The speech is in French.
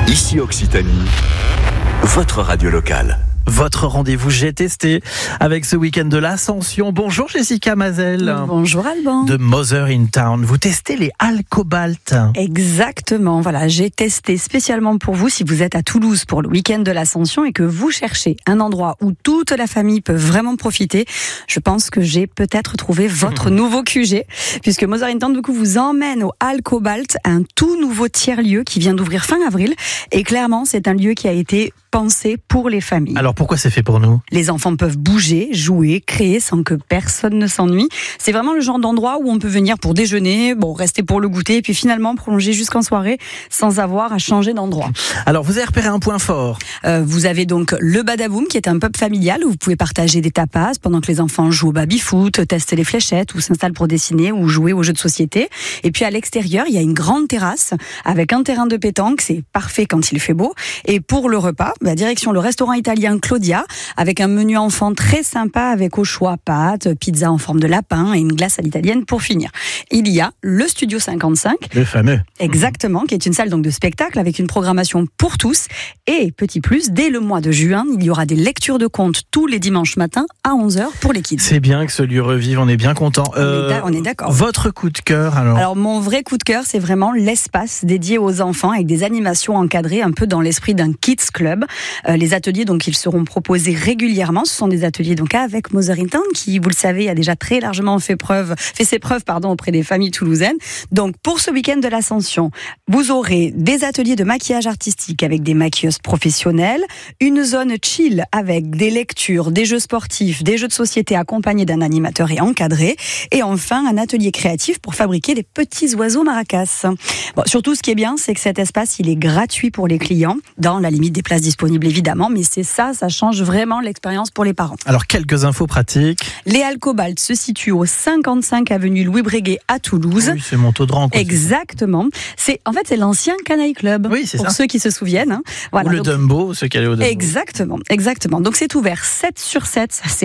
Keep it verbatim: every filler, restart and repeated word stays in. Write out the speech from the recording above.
Ici Occitanie, votre radio locale. Votre rendez-vous J'ai testé avec ce week-end de l'Ascension. Bonjour Jessica Mazel. Bonjour Alban. De Mother in Town. Vous testez les Alcobalt. Exactement. Voilà, j'ai testé spécialement pour vous si vous êtes à Toulouse pour le week-end de l'Ascension et que vous cherchez un endroit où toute la famille peut vraiment profiter. Je pense que j'ai peut-être trouvé votre mmh. nouveau Q G puisque Mother in Town du coup vous emmène au Alcobalt, un tout nouveau tiers-lieu qui vient d'ouvrir fin avril et clairement c'est un lieu qui a été pensé pour les familles. Alors pourquoi c'est fait pour nous ? Les enfants peuvent bouger, jouer, créer sans que personne ne s'ennuie. C'est vraiment le genre d'endroit où on peut venir pour déjeuner, bon, rester pour le goûter et puis finalement prolonger jusqu'en soirée sans avoir à changer d'endroit. Alors vous avez repéré un point fort. Euh, vous avez donc le Badaboom qui est un pub familial où vous pouvez partager des tapas pendant que les enfants jouent au baby-foot, testent les fléchettes ou s'installent pour dessiner ou jouer aux jeux de société. Et puis à l'extérieur, il y a une grande terrasse avec un terrain de pétanque, c'est parfait quand il fait beau. Et pour le repas, bah, direction le restaurant italien Claudia, avec un menu enfant très sympa avec au choix pâtes, pizza en forme de lapin et une glace à l'italienne pour finir. Il y a le Studio cinquante-cinq. Le fameux. Exactement, qui est une salle donc de spectacle avec une programmation pour tous. Et petit plus, dès le mois de juin, il y aura des lectures de contes tous les dimanches matins à onze heures pour les kids. C'est bien que ce lieu revive, on est bien content. Euh, on, est on est d'accord. Votre coup de cœur alors ? Alors mon vrai coup de cœur, c'est vraiment l'espace dédié aux enfants avec des animations encadrées un peu dans l'esprit d'un kids club. Euh, les ateliers donc ils seront proposés régulièrement. Ce sont des ateliers donc avec Mother in Town qui, vous le savez, a déjà très largement fait preuve, fait ses preuves pardon auprès des familles toulousaines. Donc pour ce week-end de l'Ascension, vous aurez des ateliers de maquillage artistique avec des maquilleuses professionnelles, une zone chill avec des lectures, des jeux sportifs, des jeux de société accompagnés d'un animateur et encadré, et enfin un atelier créatif pour fabriquer des petits oiseaux maracas. Bon, surtout ce qui est bien, c'est que cet espace il est gratuit pour les clients, dans la limite des places disponibles évidemment, mais c'est ça, ça change vraiment l'expérience pour les parents. Alors quelques infos pratiques. Les Alcobalt se situent au cinquante-cinq avenue Louis Breguet à Toulouse. Oui, c'est Montaudan. Exactement. C'est en fait c'est l'ancien Canaille Club. Oui, c'est pour ça. ceux qui se souviennent. Hein. Voilà, ou le donc, Dumbo, ceux qui allaient au Dumbo. Exactement, exactement. Donc c'est ouvert sept sur sept. C'est